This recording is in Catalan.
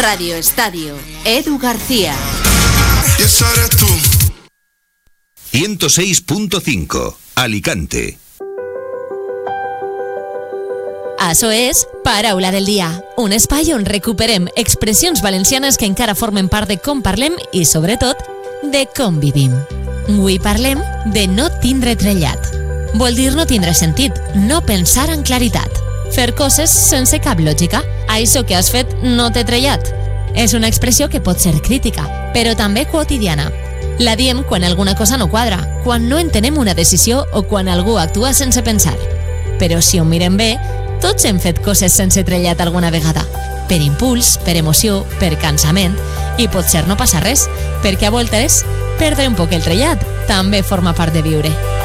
Radio Estadio, Edu García. Y esa eres tú. 106.5, Alicante. Això és Paraula del dia, un espai on recuperem expressions valencianes que encara formen part de com parlem i, sobretot, de com vivim. Avui parlem de no tindre trellat. Vol dir no tindre sentit, no pensar en claritat. Fer coses sense cap lògica. Això que has fet no té trellat. És una expressió que pot ser crítica, però també quotidiana. La diem quan alguna cosa no quadra, quan no entenem una decisió o quan algú actua sense pensar. Però si ho mirem bé, tots hem fet coses sense trellat alguna vegada. Per impuls, per emoció, per cansament. I potser no passa res, perquè a voltes perdre un poc el trellat també forma part de viure.